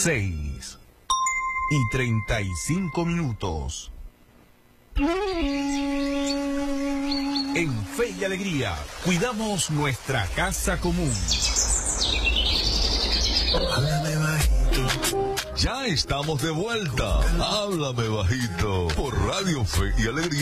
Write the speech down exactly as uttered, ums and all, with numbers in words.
seis y treinta y cinco minutos. En Fe y Alegría, cuidamos nuestra casa común. Háblame bajito. Ya estamos de vuelta. Háblame bajito por Radio Fe y Alegría.